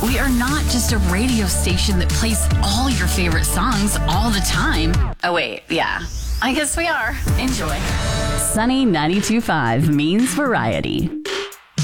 We are not just a radio station that plays all your favorite songs all the time. Oh, wait, yeah. I guess we are. Enjoy. Sunny 92.5 means variety.